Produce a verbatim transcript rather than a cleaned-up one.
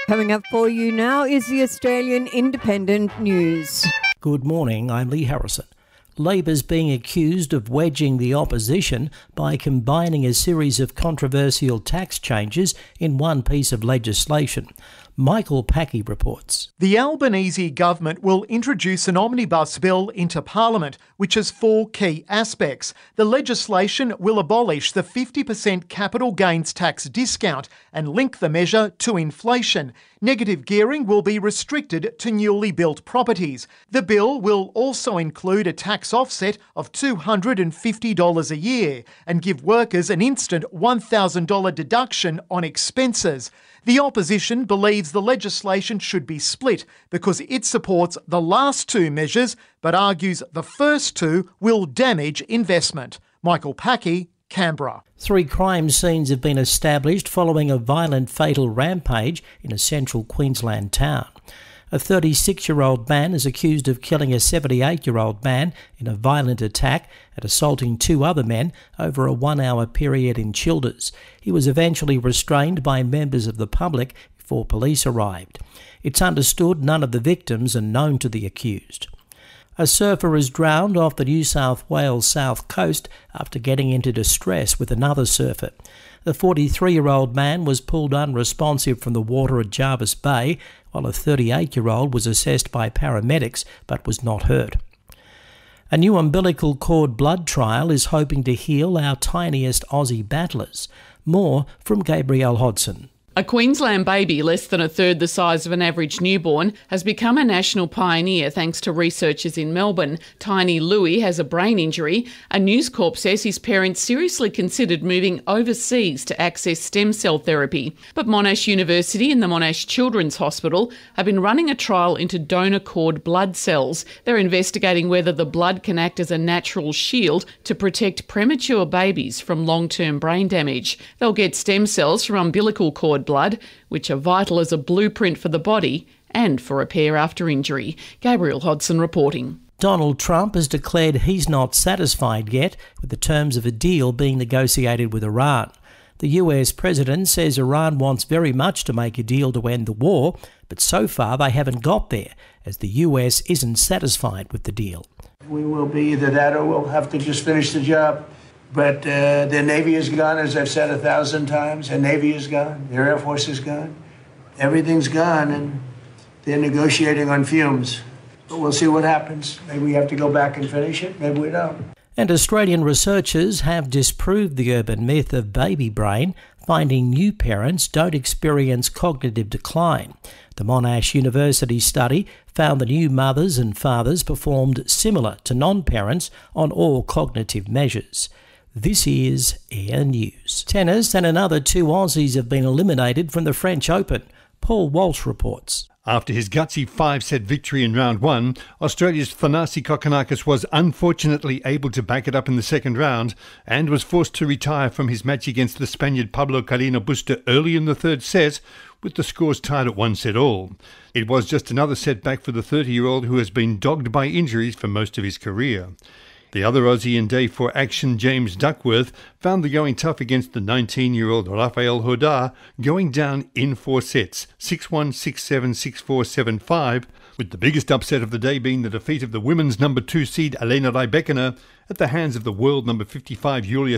Coming up for you now is the Australian Independent News. Good morning, I'm Lee Harrison. Labor's being accused of wedging the opposition by combining a series of controversial tax changes in one piece of legislation. Michael Packey reports. The Albanese government will introduce an omnibus bill into Parliament, which has four key aspects. The legislation will abolish the fifty percent capital gains tax discount and link the measure to inflation. Negative gearing will be restricted to newly built properties. The bill will also include a tax offset of two hundred fifty dollars a year and give workers an instant one thousand dollars deduction on expenses. The opposition believes the legislation should be split because it supports the last two measures but argues the first two will damage investment. Michael Packey, Canberra. Three crime scenes have been established following a violent fatal rampage in a central Queensland town. A thirty-six-year-old man is accused of killing a seventy-eight-year-old man in a violent attack and assaulting two other men over a one-hour period in Childers. He was eventually restrained by members of the public before police arrived. It's understood none of the victims are known to the accused. A surfer is drowned off the New South Wales south coast after getting into distress with another surfer. The forty-three-year-old man was pulled unresponsive from the water at Jarvis Bay, while a thirty-eight-year-old was assessed by paramedics but was not hurt. A new umbilical cord blood trial is hoping to heal our tiniest Aussie battlers. More from Gabrielle Hodson. A Queensland baby less than a third the size of an average newborn has become a national pioneer thanks to researchers in Melbourne. Tiny Louis has a brain injury. A News Corp says his parents seriously considered moving overseas to access stem cell therapy. But Monash University and the Monash Children's Hospital have been running a trial into donor cord blood cells. They're investigating whether the blood can act as a natural shield to protect premature babies from long-term brain damage. They'll get stem cells from umbilical cord blood, which are vital as a blueprint for the body and for repair after injury. Gabrielle Hodson reporting. Donald Trump has declared he's not satisfied yet with the terms of a deal being negotiated with Iran. The U S president says Iran wants very much to make a deal to end the war, but so far they haven't got there, as the U S isn't satisfied with the deal. We will be either that or we'll have to just finish the job. But uh, their Navy is gone, as I've said a thousand times. Their Navy is gone. Their Air Force is gone. Everything's gone, and they're negotiating on fumes. But we'll see what happens. Maybe we have to go back and finish it. Maybe we don't. And Australian researchers have disproved the urban myth of baby brain, finding new parents don't experience cognitive decline. The Monash University study found the new mothers and fathers performed similar to non-parents on all cognitive measures. This is Air News. Tennis and another two Aussies have been eliminated from the French Open. Paul Walsh reports. After his gutsy five-set victory in round one, Australia's Thanasi Kokkinakis was unfortunately able to back it up in the second round and was forced to retire from his match against the Spaniard Pablo Carreño Busta early in the third set, with the scores tied at one set all. It was just another setback for the thirty-year-old who has been dogged by injuries for most of his career. The other Aussie in day four action, James Duckworth, found the going tough against the nineteen-year-old Rafael Hodar, going down in four sets, six one, six seven, six four, seven five, with the biggest upset of the day being the defeat of the women's number two seed Elena Rybakina at the hands of the world number fifty-five Yulia